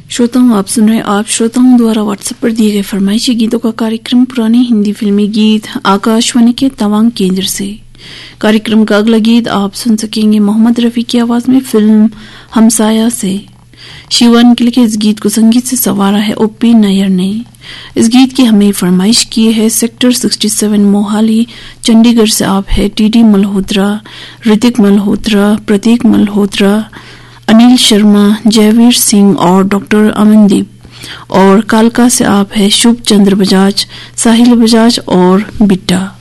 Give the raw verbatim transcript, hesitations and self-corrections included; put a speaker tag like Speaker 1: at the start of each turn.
Speaker 1: श्रोताओं, आप सुन रहे आप श्रोताओं द्वारा व्हाट्सएप पर दिए गए फरमाइशी गीतों का कार्यक्रम पुराने हिंदी फिल्मी गीत आकाशवाणी के तवांग केंद्र से। कार्यक्रम का अगला गीत आप सुन सकेंगे मोहम्मद रफी की आवाज में फिल्म हमसाया से। शिवान के लिखे इस गीत को संगीत से संवारा है ओपी नायर ने। इस गीत की हमें फरमाइश की है सेक्टर सड़सठ मोहाली चंडीगढ़ से आप है टीडी मल्होत्रा, ऋतिक मल्होत्रा, प्रतीक मल्होत्रा, अनिल शर्मा, जयवीर सिंह और डॉक्टर अमनदीप। और कालका से आप है शुभ चंद्र बजाज, साहिल बजाज और बिट्टा।